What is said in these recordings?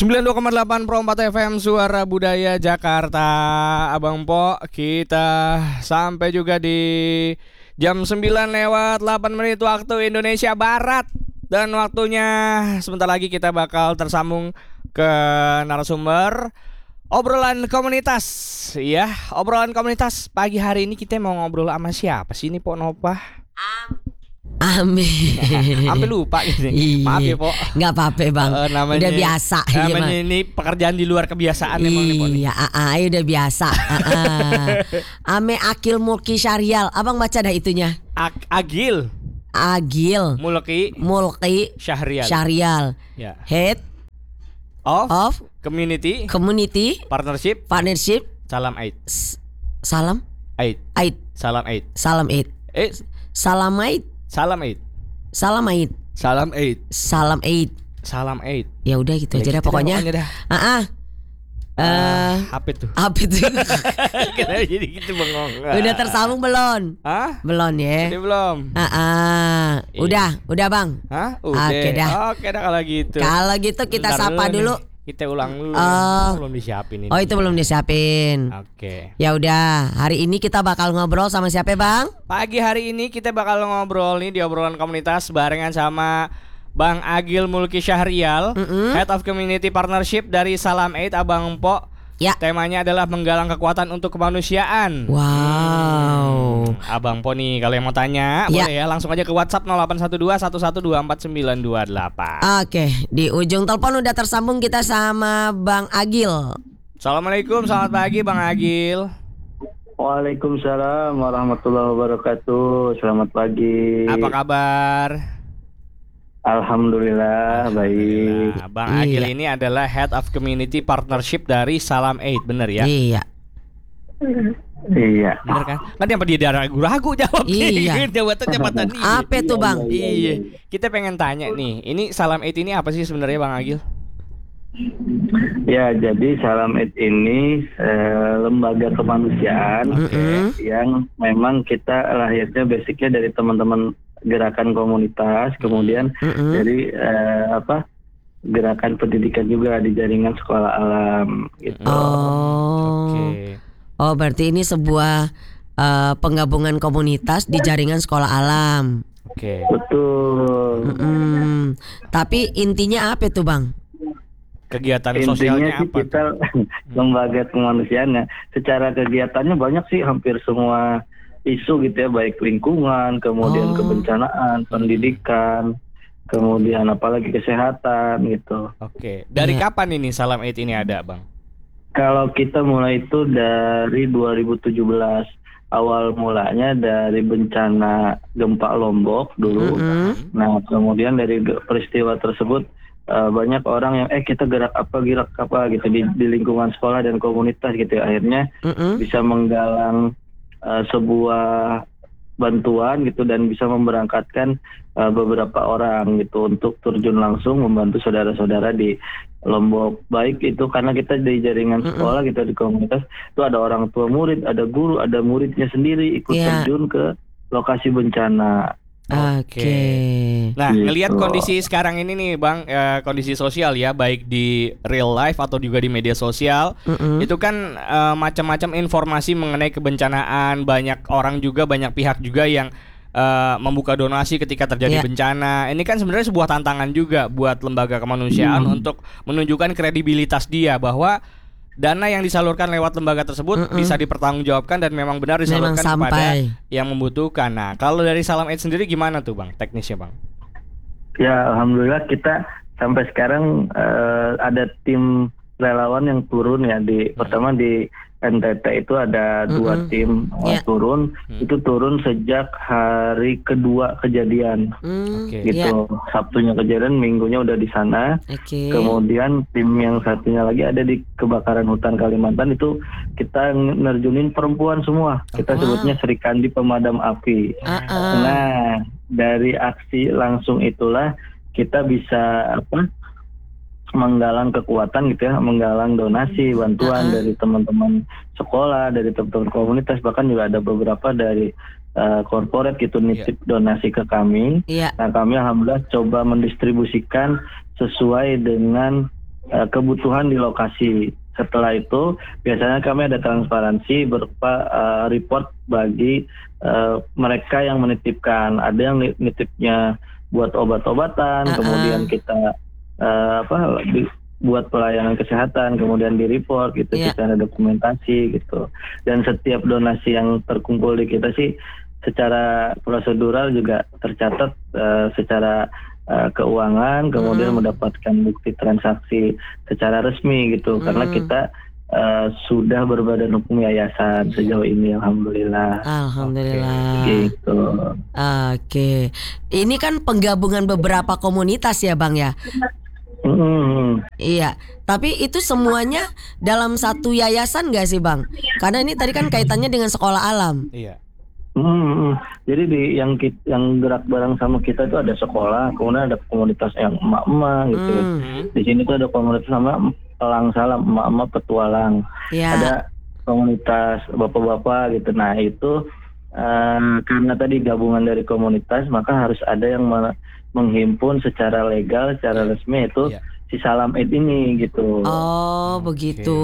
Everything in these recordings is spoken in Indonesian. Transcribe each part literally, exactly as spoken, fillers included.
sembilan puluh dua koma delapan Pro empat F M Suara Budaya Jakarta. Abang Po, kita sampai juga di jam sembilan lewat delapan menit waktu Indonesia Barat. Dan waktunya sebentar lagi kita bakal tersambung ke narasumber obrolan komunitas. Ya, obrolan komunitas. Pagi hari ini kita mau ngobrol sama siapa sih ini, Po Nopah? Amin. Sampai lupa gitu. Maaf ya, Po. Enggak apa-apa, Bang. Uh, namanya, udah biasa. Namanya iya, ini pekerjaan di luar kebiasaan emang nih, Po. Iya, ah, udah biasa. Ame Akil Mulki Syarial. Abang baca dah itunya. Ag- Agil. Agil Mulki Mulki Syahrial. Syahrial. Ya. Head of, of Community Community Partnership Partnership Salam Aid. S- Salam Aid. Aid. Salam Aid. Salam Aid. Eh, Salam Aid. Salam Aid. Salam Aid. Salam Aid. Salam Aid. Salam Aid. Ya udah gitu ya, aja dah pokoknya. Dah. Ah, ah. Uh, apa tuh? Apa tuh? Kenapa jadi gitu bengong? Udah tersambung belum? Hah? Belum ya? Udah belum? Ah, ah. Udah, udah Bang. Hah? Udah. Oke dah. Oke dah kalau gitu. Kalau gitu kita Bentar sapa dulu. dulu. Kita ulang dulu. Uh, belum disiapin ini. Oh, itu belum disiapin. Oke. Ya udah, hari ini kita bakal ngobrol sama siapa, Bang? Pagi hari ini kita bakal ngobrol nih di obrolan komunitas barengan sama Bang Agil Mulki Syahrial, mm-hmm. Head of Community Partnership dari Salam Aid Abang Po. Ya. Temanya adalah menggalang kekuatan untuk kemanusiaan. Wow. Hmm, Abang Po nih kalau yang mau tanya ya. Boleh ya langsung aja ke WhatsApp nol delapan satu dua satu satu dua empat sembilan dua delapan. Oke, di ujung telepon udah tersambung kita sama Bang Agil. Assalamualaikum, selamat pagi Bang Agil. Waalaikumsalam warahmatullahi wabarakatuh. Selamat pagi. Apa kabar? Alhamdulillah, baik. Nah, Bang Agil iya. ini adalah Head of Community Partnership dari Salam Aid, bener ya? Iya. Iya. Bener kan? Kan yang dia ragu-ragu jawab. Iya. Jawatan-jawatan ini. Apa tuh Bang? Iya. Kita pengen tanya nih, ini Salam Aid ini apa sih sebenarnya Bang Agil? Ya, jadi Salam Aid ini eh, lembaga kemanusiaan okay. yang memang kita lahirnya basicnya dari teman-teman gerakan komunitas, kemudian mm-hmm. dari uh, apa gerakan pendidikan juga di jaringan sekolah alam gitu. Oh, okay. Oh berarti ini sebuah uh, penggabungan komunitas di jaringan sekolah alam. Oke. Okay. Betul. Mm-hmm. Tapi intinya apa tuh Bang? Kegiatan intinya sosialnya sih apa? Kita lembaga kemanusiaannya. Secara kegiatannya banyak sih, hampir semua isu gitu ya, baik lingkungan, kemudian oh. kebencanaan, pendidikan, kemudian apalagi kesehatan gitu. Oke, dari yeah. kapan ini Salam Aid ini ada Bang? Kalau kita mulai itu dari dua ribu tujuh belas, awal mulanya dari bencana gempa Lombok dulu. Mm-hmm. Nah kemudian dari peristiwa tersebut uh, banyak orang yang eh kita gerak apa gerak apa gitu di, di lingkungan sekolah dan komunitas gitu ya. Akhirnya mm-hmm. bisa menggalang Uh, sebuah bantuan gitu dan bisa memberangkatkan uh, beberapa orang gitu untuk terjun langsung membantu saudara-saudara di Lombok. Baik itu karena kita di jaringan sekolah gitu di komunitas itu ada orang tua murid, ada guru, ada muridnya sendiri ikut yeah. terjun ke lokasi bencana. Oke. Okay. Nah, gitu. Ngelihat kondisi sekarang ini nih, Bang, eh, kondisi sosial ya, baik di real life atau juga di media sosial, mm-hmm. itu kan eh, macam-macam informasi mengenai kebencanaan, banyak orang juga, banyak pihak juga yang eh, membuka donasi ketika terjadi yeah. bencana. Ini kan sebenarnya sebuah tantangan juga buat lembaga kemanusiaan mm-hmm. untuk menunjukkan kredibilitas dia bahwa dana yang disalurkan lewat lembaga tersebut Mm-mm. bisa dipertanggungjawabkan dan memang benar disalurkan memang kepada yang membutuhkan. Nah, kalau dari Salam Aid sendiri gimana tuh Bang, teknisnya Bang? Ya, alhamdulillah kita sampai sekarang uh, ada tim relawan yang turun ya di hmm. pertama di N T T itu ada mm-hmm. dua tim yeah. turun, mm. itu turun sejak hari kedua kejadian, mm. okay. gitu. Yeah. Sabtunya kejadian, minggunya udah di sana. Okay. Kemudian tim yang satunya lagi ada di kebakaran hutan Kalimantan, itu kita nerjunin perempuan semua. Kita wow. sebutnya Serikandi Pemadam Api. Uh-uh. Nah, dari aksi langsung itulah kita bisa apa? menggalang kekuatan gitu ya, menggalang donasi, bantuan uh-huh. dari teman-teman sekolah, dari teman-teman komunitas, bahkan juga ada beberapa dari uh, corporate gitu nitip yeah. donasi ke kami. Yeah. Nah kami alhamdulillah coba mendistribusikan sesuai dengan uh, kebutuhan di lokasi. Setelah itu biasanya kami ada transparansi berupa uh, report bagi uh, mereka yang menitipkan. Ada yang nitipnya buat obat-obatan, uh-uh. kemudian kita uh, apa di, buat pelayanan kesehatan, kemudian di report gitu, yeah. kita ada dokumentasi gitu. Dan setiap donasi yang terkumpul di kita sih secara prosedural juga tercatat uh, secara Uh, keuangan, kemudian hmm. mendapatkan bukti transaksi secara resmi gitu, hmm. karena kita uh, sudah berbadan hukum yayasan sejauh ini, alhamdulillah. Alhamdulillah. Gitu. Oke, okay. Ini kan penggabungan beberapa komunitas ya, Bang ya. Hmm. Iya, tapi itu semuanya dalam satu yayasan nggak sih, Bang? Karena ini tadi kan kaitannya dengan sekolah alam. Iya. Hmm, jadi di yang kita, yang gerak bareng sama kita itu ada sekolah, kemudian ada komunitas yang emak-emak gitu. Hmm. Di sini tuh ada komunitas sama Pelang Salam, emak-emak petualang. Ya. Ada komunitas bapak-bapak gitu. Nah itu um, karena tadi gabungan dari komunitas, maka harus ada yang menghimpun secara legal, secara resmi itu. Ya. Si Salam Eid ini gitu. Oh begitu.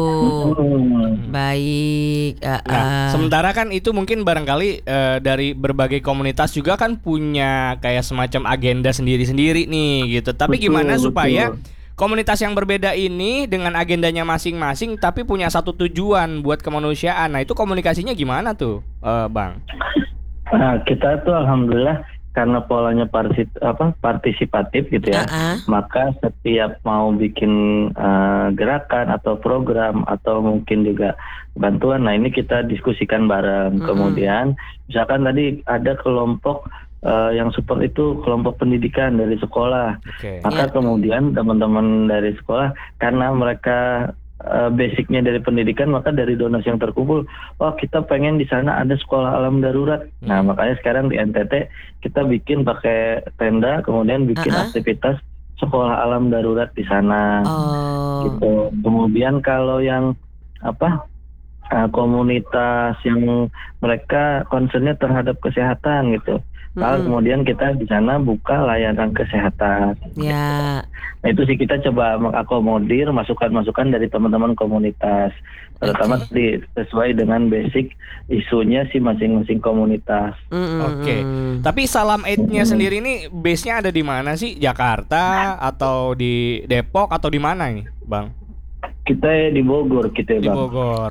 Hmm. Baik. Uh, nah, uh. sementara kan itu mungkin barangkali uh, dari berbagai komunitas juga kan punya kayak semacam agenda sendiri-sendiri nih gitu. Tapi betul, gimana supaya betul. komunitas yang berbeda ini dengan agendanya masing-masing tapi punya satu tujuan buat kemanusiaan. Nah itu komunikasinya gimana tuh, uh, Bang? Nah kita tuh alhamdulillah karena polanya partit, apa, partisipatif gitu ya, uh-uh. maka setiap mau bikin uh, gerakan atau program atau mungkin juga bantuan, nah ini kita diskusikan bareng. Uh-uh. Kemudian misalkan tadi ada kelompok uh, yang support itu kelompok pendidikan dari sekolah, okay. maka yeah. kemudian teman-teman dari sekolah karena mereka Uh, basicnya dari pendidikan, maka dari donasi yang terkumpul, oh kita pengen di sana ada sekolah alam darurat. Hmm. Nah makanya sekarang di N T T kita bikin pakai tenda, kemudian bikin uh-uh. aktivitas sekolah alam darurat di sana. Oh. Gitu. Kemudian kalau yang apa uh, komunitas yang mereka concernnya terhadap kesehatan gitu. Lalu kemudian kita di sana buka layanan kesehatan. Ya. Nah itu sih kita coba mengakomodir masukan-masukan dari teman-teman komunitas, terutama okay. di, sesuai dengan basic isunya si masing-masing komunitas. Mm-hmm. Oke. Okay. Tapi Salam Eid-nya mm-hmm. sendiri ini base-nya ada di mana sih? Jakarta atau di Depok atau di mana nih, Bang? Kita di Bogor, kita di Bang. Bogor.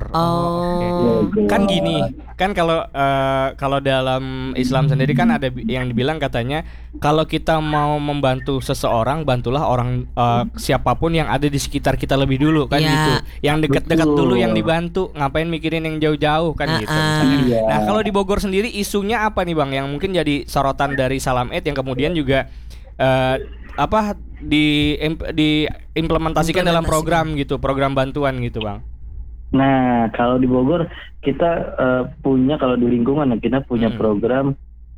Oh. Okay. Kan gini, kan kalau uh, kalau dalam Islam sendiri kan ada yang dibilang katanya kalau kita mau membantu seseorang, bantulah orang uh, siapapun yang ada di sekitar kita lebih dulu kan, yeah. gitu. Yang dekat-dekat dulu yang dibantu, ngapain mikirin yang jauh-jauh kan, uh-uh. gitu. Yeah. Nah, kalau di Bogor sendiri isunya apa nih, Bang, yang mungkin jadi sorotan dari Salam Eid yang kemudian juga uh, apa di di implementasikan dalam program gitu, program bantuan gitu, Bang. Nah, kalau di Bogor kita uh, punya, kalau di lingkungan kita punya hmm. program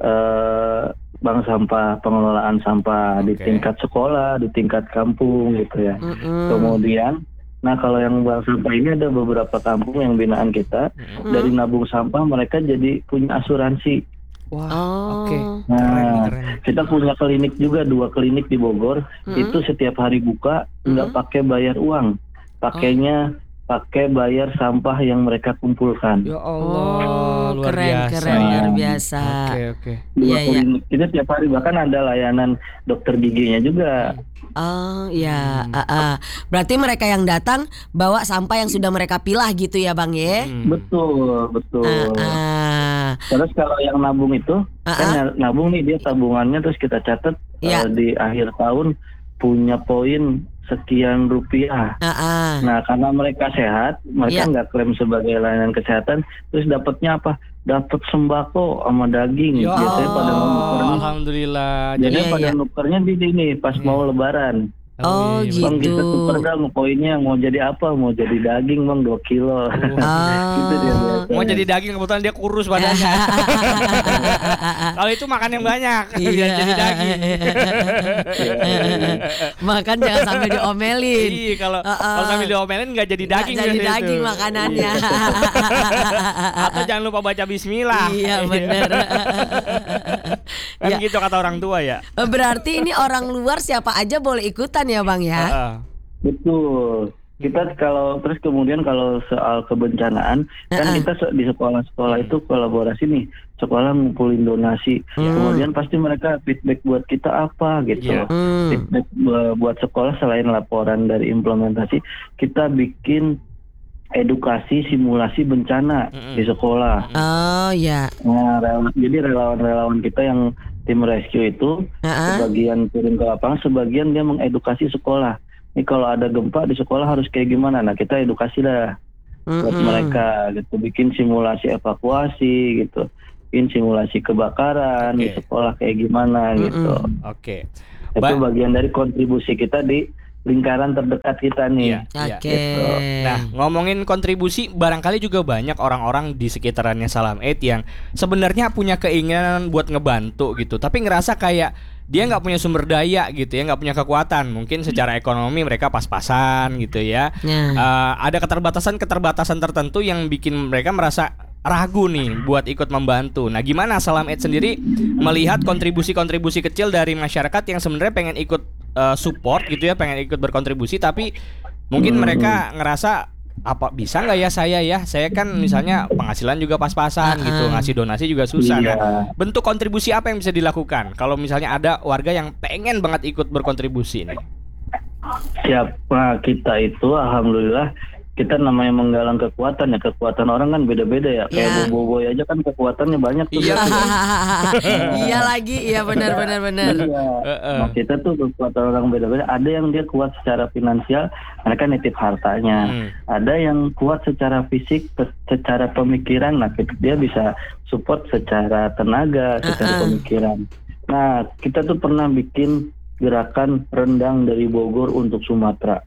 uh, bank sampah, pengelolaan sampah okay. di tingkat sekolah, di tingkat kampung gitu ya. Mm-hmm. Kemudian, nah kalau yang bank sampah ini ada beberapa kampung yang binaan kita, mm-hmm. dari nabung sampah mereka jadi punya asuransi. Wah, wow, oh. oke. Okay. Nah, keren, keren. Kita punya klinik juga, dua klinik di Bogor. Mm-hmm. Itu setiap hari buka nggak mm-hmm. pakai bayar uang, pakainya oh. pakai bayar sampah yang mereka kumpulkan. Ya Allah, oh, luar keren, biasa. Keren, luar biasa. Oke, oke. Iya, iya. Kita tiap hari bahkan ada layanan dokter giginya juga. Oh, ya. Hmm. Uh, uh. Berarti mereka yang datang bawa sampah yang sudah mereka pilah gitu ya, Bang ya? Hmm. Betul, betul. Uh, uh. Terus kalau yang nabung itu, uh, uh. kan nabung nih dia tabungannya terus kita catat yeah. uh, di akhir tahun punya poin sekian rupiah. Uh-uh. Nah, karena mereka sehat, mereka nggak yeah. klaim sebagai layanan kesehatan, terus dapatnya apa? Dapat sembako sama daging. Yo, biasanya pada nukernya. Alhamdulillah. Jadi yeah, pada yeah. nukernya di sini pas hmm. mau Lebaran. Oh, gitu. Bang, kita tuker dong poinnya, mau jadi apa? Mau jadi daging, Bang, dua kilo. Oh. gitu dia biasa. Mau jadi daging, kebetulan dia kurus badannya. Kalau itu makan yang banyak, biar jadi daging. Makan jangan sampai diomelin. Iya, kalau uh, uh. kalau sambil diomelin nggak jadi daging. Nggak jadi daging itu. Makanannya. Atau jangan lupa baca bismillah. Iya, benar. Kan ya. Gitu kata orang tua ya. Berarti ini orang luar siapa aja boleh ikutan ya, Bang ya? Uh-uh. Betul. Kita kalau terus kemudian kalau soal kebencanaan kan Uh-uh. kita se- di sekolah-sekolah itu kolaborasi nih, sekolah ngumpulin donasi, Hmm. kemudian pasti mereka feedback buat kita apa gitu. Iya. Hmm. Feedback bu- buat sekolah selain laporan dari implementasi, kita bikin edukasi simulasi bencana Mm-mm. di sekolah. Oh ya. Nah, rel- jadi relawan-relawan kita yang tim rescue itu Uh-uh. sebagian turun ke lapangan, sebagian dia mengedukasi sekolah. Ini kalau ada gempa di sekolah harus kayak gimana? Nah, kita edukasi dah buat Mm-mm. mereka gitu, bikin simulasi evakuasi gitu, bikin simulasi kebakaran di Oke. sekolah kayak gimana gitu. Oke. Itu Ba- bagian dari kontribusi kita di lingkaran terdekat kita nih. Iya, iya. Oke. Nah, ngomongin kontribusi, barangkali juga banyak orang-orang di sekitarannya Salam Eid yang sebenarnya punya keinginan buat ngebantu gitu, tapi ngerasa kayak dia nggak punya sumber daya gitu ya, nggak punya kekuatan. Mungkin secara ekonomi mereka pas-pasan gitu ya. Nah. Eh, ada keterbatasan-keterbatasan tertentu yang bikin mereka merasa ragu nih buat ikut membantu. Nah, gimana Salam Eid sendiri melihat kontribusi-kontribusi kecil dari masyarakat yang sebenarnya pengen ikut eh, support gitu ya, pengen ikut berkontribusi, tapi mungkin Hmm. mereka ngerasa apa bisa nggak ya saya ya, saya kan misalnya penghasilan juga pas-pasan gitu, ngasih donasi juga susah. Iya. Nah, bentuk kontribusi apa yang bisa dilakukan kalau misalnya ada warga yang pengen banget ikut berkontribusi nih? Siapa kita itu alhamdulillah kita namanya menggalang kekuatan ya, kekuatan orang kan beda-beda ya. Iya. Kayak boboiboy aja kan kekuatannya banyak tuh. Iya. Iya lagi, iya benar benar benar. Iya. Heeh. Nah, kita tuh kekuatan orang beda-beda. Ada yang dia kuat secara finansial, mereka nitip hartanya. Hmm. Ada yang kuat secara fisik, te- secara pemikiran. Nah, kita- dia bisa support secara tenaga, secara Uh-uh. pemikiran. Nah, kita tuh pernah bikin gerakan rendang dari Bogor untuk Sumatera.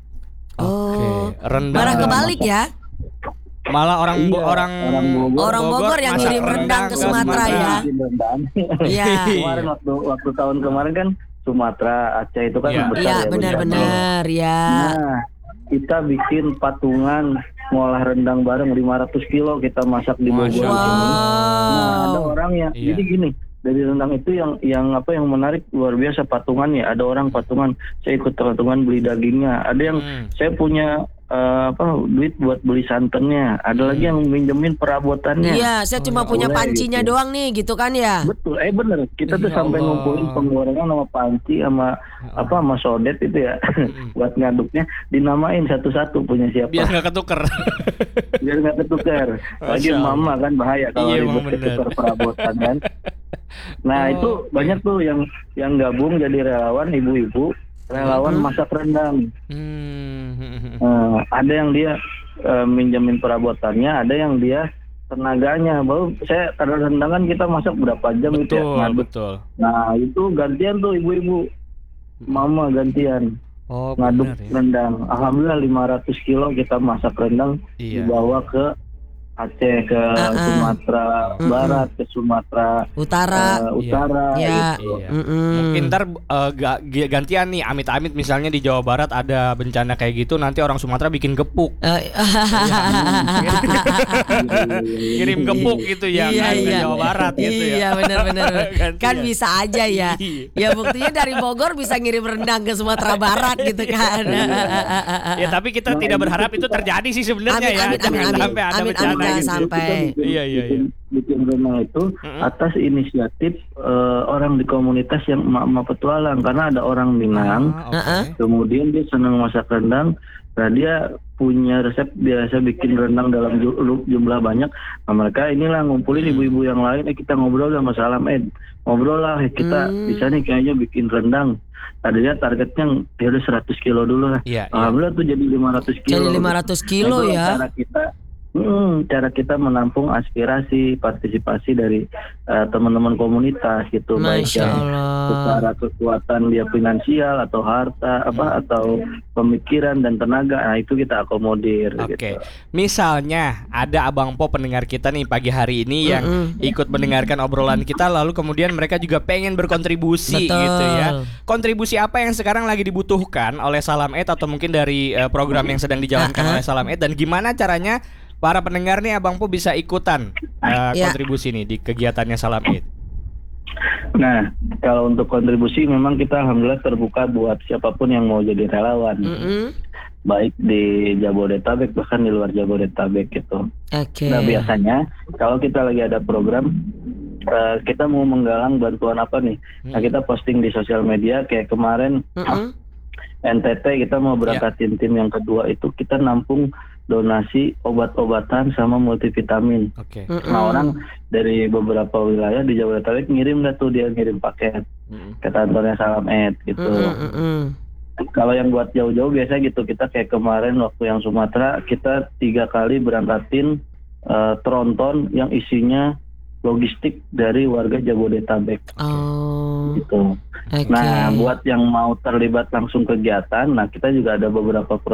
Oh. Oke, rendang. Malah kebalik ya. Malah orang bo- Iya, orang orang Bogor. Orang Bogor yang masak ngirim rendang ke Sumatera ya. Bikin rendang. Iya. Kemarin waktu waktu tahun kemarin kan Sumatera, Aceh itu kan Iya. besar Iya ya bencana. benar-benar ya. Nah, kita bikin patungan ngolah rendang bareng lima ratus kilo kita masak di Masya Bogor. Allah. Nah, ada Wow. orang yang Iya. jadi gini, dari rendang itu yang yang apa yang menarik luar biasa patungannya. Ada orang patungan, saya ikut patungan beli dagingnya. Ada yang Hmm. saya punya eh, apa duit buat beli santannya. Ada lagi yang minjemin perabotannya. Iya, saya cuma Oh, punya boleh pancinya gitu. doang nih, gitu kan ya? Betul, eh bener. Kita tuh Ya sampai Allah. ngumpulin penggorengan sama panci sama apa sama sodet itu ya, buat ngaduknya dinamain satu-satu punya siapa. Biar nggak ketuker. Biar nggak ketukar. Lagi Masya Allah. mama kan bahaya kalau Iya, ribut emang bener. ketukar perabotan kan. Nah Oh, itu banyak tuh yang yang gabung jadi relawan ibu-ibu, relawan Mhm. masak rendang. Hmm. Eh, ada yang dia eh, minjemin perabotannya, ada yang dia tenaganya. Baru saya karena rendang kan kita masak berapa jam gitu ya Betul, ngaduk. betul. Nah itu gantian tuh ibu-ibu, mama gantian Oh, ngaduk benar ya. rendang. Alhamdulillah lima ratus kilo kita masak rendang, Iya. dibawa ke Aceh, ke Uh-uh. Sumatera Mm-mm. Barat, ke Sumatera Utara. eh, Utara. Iya. gitu. Iya. Mm-mm. Mungkin ntar eh, ga- g- gantian nih, amit-amit misalnya di Jawa Barat ada bencana kayak gitu, nanti orang Sumatera bikin gepuk, Eh, kirim gepuk gitu ya Iya, kan, ke iya. Jawa Barat gitu ya. Iya benar-benar. Gantian. Kan bisa aja ya. Iya. Ya buktinya dari Bogor bisa ngirim rendang ke Sumatera Barat gitu kan. Ya tapi kita tidak berharap itu terjadi sih sebenarnya Amin, ya. amin, Jangan amin, sampai ada amin, bencana amin, jangan gitu. sampai. Kita bikin, Iya, iya, bikin, bikin rendang itu Mm-mm. atas inisiatif eh, orang di komunitas yang emak-emak petualang, karena ada orang Minang. Ah, oke. Uh-uh. Kemudian dia senang masak rendang. Nah dia punya resep biasa bikin rendang dalam ju- lu- jumlah banyak. Nah mereka inilah ngumpulin Hmm. ibu-ibu yang lain. Eh kita ngobrol sama Salam Eid. Ngobrol lah eh, kita Hmm. bisa nih kayaknya bikin rendang. Tadinya targetnya dia udah seratus kilo dulu lah. Iya, iya. Alhamdulillah tuh jadi lima ratus kilo. Jadi lima ratus kilo Nah, itu ya. Cara kita Hmm, cara kita menampung aspirasi, partisipasi dari eh, teman-teman komunitas gitu, baik Masya yang Allah. secara kekuatan dia finansial atau harta apa atau pemikiran dan tenaga. Nah itu kita akomodir. Oke, Gitu. misalnya ada Abang Po pendengar kita nih pagi hari ini yang Mm-mm. ikut mendengarkan obrolan kita, lalu kemudian mereka juga pengen berkontribusi Betul. gitu ya. Kontribusi apa yang sekarang lagi dibutuhkan oleh Salam Eid atau mungkin dari eh, program yang sedang dijalankan Uh-uh. oleh Salam Eid, dan gimana caranya para pendengar nih Abang Po bisa ikutan eh, Ya. kontribusi nih di kegiatannya Salam Eid? Nah kalau untuk kontribusi memang kita alhamdulillah terbuka buat siapapun yang mau jadi relawan. Mm-mm. baik di Jabodetabek bahkan di luar Jabodetabek gitu. Oke. Nah biasanya kalau kita lagi ada program uh, kita mau menggalang bantuan apa nih, hmm. nah kita posting di sosial media kayak kemarin mm-hmm. N T T kita mau berangkatin yeah. tim yang kedua itu kita nampung donasi obat-obatan sama multivitamin. Oke. Okay. Mm-hmm. Nah orang dari beberapa wilayah di Jabodetabek ngirim nggak tuh, dia ngirim paket mm-hmm. ke kantornya Salam Ed gitu. Mm-hmm. Kalau yang buat jauh-jauh biasa gitu kita kayak kemarin waktu yang Sumatera kita tiga kali berangkatin uh, tronton yang isinya logistik dari warga Jabodetabek. Oh. Gitu. Okay. Nah buat yang mau terlibat langsung kegiatan, nah kita juga ada beberapa